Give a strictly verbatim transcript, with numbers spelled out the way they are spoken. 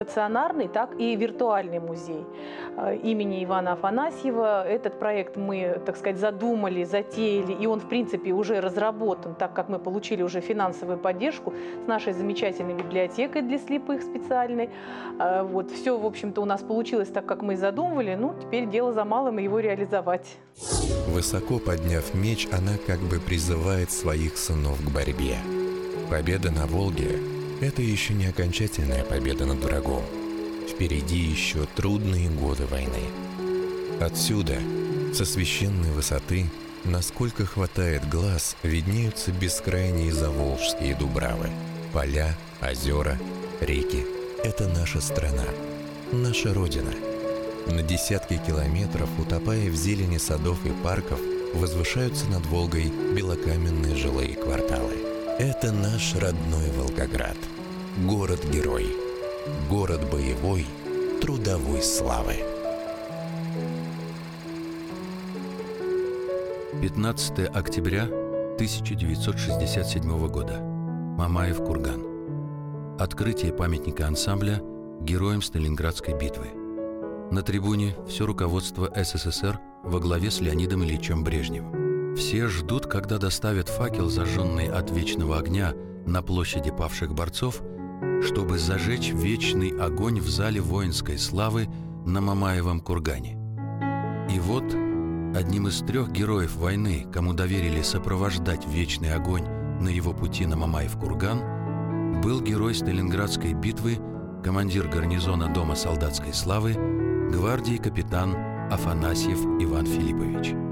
Стационарный, так и виртуальный музей э, имени Ивана Афанасьева. Этот проект мы, так сказать, задумали, затеяли, и он, в принципе, уже разработан, так как мы получили уже финансовую поддержку с нашей замечательной библиотекой для слепых специальной. Э, Вот, все, в общем-то, у нас получилось так, как мы и задумывали. Ну, теперь дело за малым его реализовать. Высоко подняв меч, она как бы призывает своих сынов к борьбе. Победа на Волге – это еще не окончательная победа над врагом. Впереди еще трудные годы войны. Отсюда, со священной высоты, насколько хватает глаз, виднеются бескрайние заволжские дубравы. Поля, озера, реки – это наша страна, наша Родина. На десятки километров, утопая в зелени садов и парков, возвышаются над Волгой белокаменные жилые кварталы. Это наш родной Волгоград. Город-герой. Город боевой, трудовой славы. пятнадцатое октября тысяча девятьсот шестьдесят седьмого года. Мамаев курган. Открытие памятника ансамбля героям Сталинградской битвы. На трибуне все руководство СССР во главе с Леонидом Ильичем Брежневым. Все ждут, когда доставят факел, зажженный от вечного огня, на площади павших борцов, чтобы зажечь вечный огонь в зале воинской славы на Мамаевом кургане. И вот одним из трех героев войны, кому доверили сопровождать вечный огонь на его пути на Мамаев курган, был герой Сталинградской битвы, командир гарнизона Дома солдатской славы, гвардии капитан Афанасьев Иван Филиппович.